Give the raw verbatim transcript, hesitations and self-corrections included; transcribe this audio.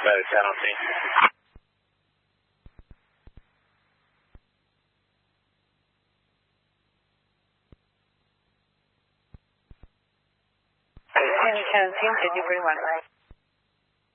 Medic ten on scene. ten ten, team, did you bring one?